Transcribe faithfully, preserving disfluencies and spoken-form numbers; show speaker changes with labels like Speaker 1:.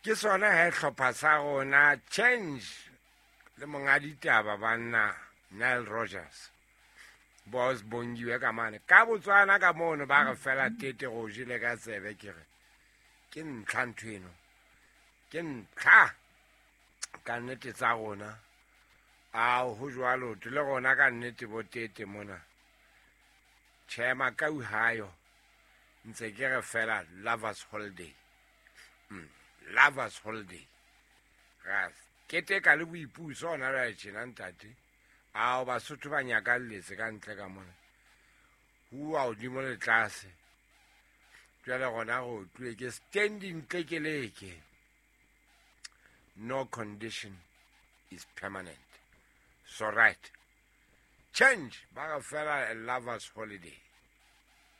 Speaker 1: ke sona he hlopha sa gona Change le monga ditaba banna Nile Rogers boss bongiwe ka mane ka botswana ka mono ba re fela tete go jile ka sebe ke re ke ntlha nthweno ke ntlha ka nnete tsa gona a ho jwalo le gona ka nnete bo tete mona chema ka u hayo ntse ke re fela lovers holiday mm. lovers holiday gas ke te ka le boipuso ona ra tshena ntate a ba sotho ba nyaka letse ka ntle ka mona hu a o di mo le tlase jwale gona go twe ke standing tlekeleke no condition is permanent so right Change ba ga fela a lovers holiday